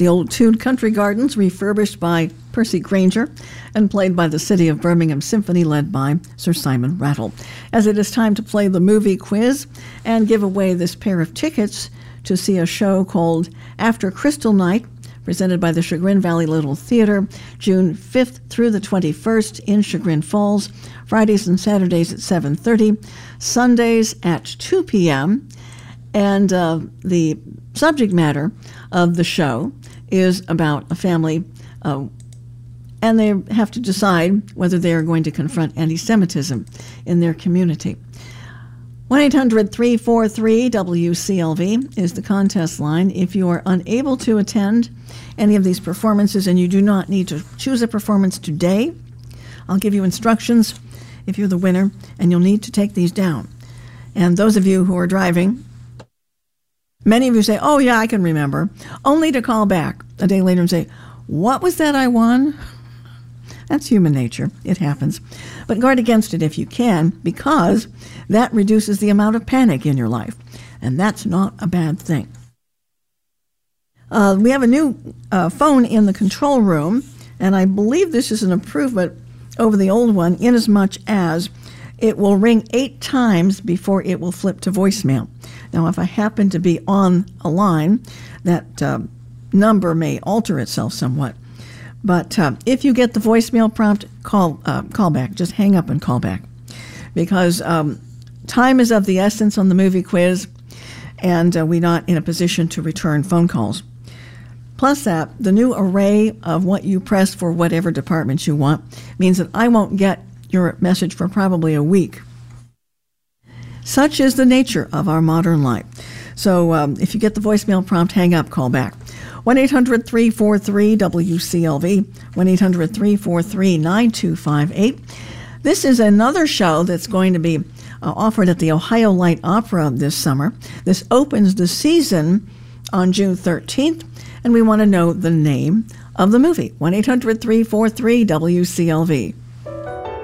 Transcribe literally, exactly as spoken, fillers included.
The old Tude Country Gardens, refurbished by Percy Granger and played by the City of Birmingham Symphony, led by Sir Simon Rattle. As it is time to play the movie quiz and give away this pair of tickets to see a show called After Crystal Night, presented by the Chagrin Valley Little Theater, June fifth through the twenty-first in Chagrin Falls, Fridays and Saturdays at seven thirty, Sundays at two p.m., and uh, the subject matter of the show is about a family, uh, and they have to decide whether they are going to confront anti-Semitism in their community. one eight hundred three four three W C L V is the contest line. If you are unable to attend any of these performances and you do not need to choose a performance today, I'll give you instructions if you're the winner, and you'll need to take these down. And those of you who are driving, many of you say, oh yeah, I can remember, only to call back a day later and say, what was that I won? That's human nature. It happens. But guard against it if you can, because that reduces the amount of panic in your life. And that's not a bad thing. Uh, we have a new uh, phone in the control room, and I believe this is an improvement over the old one, inasmuch as it will ring eight times before it will flip to voicemail. Now, if I happen to be on a line, that uh, number may alter itself somewhat. But uh, if you get the voicemail prompt, call uh, call back. Just hang up and call back. Because um, time is of the essence on the movie quiz, and uh, we're not in a position to return phone calls. Plus that, the new array of what you press for whatever departments you want means that I won't get your message for probably a week. Such is the nature of our modern life. So um, if you get the voicemail prompt, hang up, call back. one eight hundred three four three W C L V, one eight hundred three four three nine two five eight. This is another show that's going to be uh, offered at the Ohio Light Opera this summer. This opens the season on June thirteenth, and we want to know the name of the movie. one eight hundred three four three W C L V.